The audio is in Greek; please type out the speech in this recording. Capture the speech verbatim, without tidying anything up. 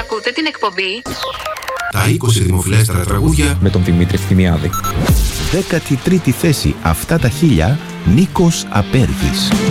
Ακούτε την εκπομπή Τα είκοσι δημοφιλέστερα τραγούδια με τον Δημήτρη Ευθυμιάδη. δέκατη τρίτη θέση αυτά τα χίλια, Νίκος Απέργης.